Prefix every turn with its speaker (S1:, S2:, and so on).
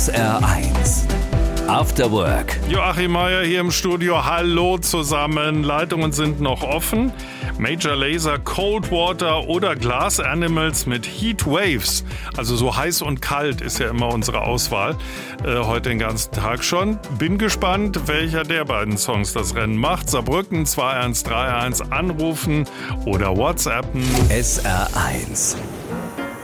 S1: SR1 After Work.
S2: Joachim Meier hier im Studio. Hallo zusammen. Leitungen sind noch offen. Major Lazer, Cold Water oder Glass Animals mit Heat Waves. Also so heiß und kalt ist ja immer unsere Auswahl. Heute den ganzen Tag schon. Bin gespannt, welcher der beiden Songs das Rennen macht. Saarbrücken 2131 anrufen oder WhatsAppen.
S1: SR1